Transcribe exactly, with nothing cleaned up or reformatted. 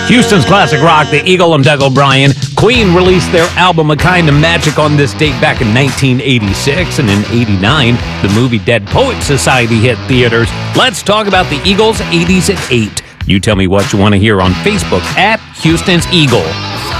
Houston's classic rock, the Eagle. I'm Doug O'Brien. Queen released their album A Kind of Magic on this date back in nineteen eighty-six, and in eighty-nine, the movie Dead Poets Society hit theaters. Let's talk about the Eagles' eighties at eight. You tell me what you want to hear on Facebook at Houston's Eagle.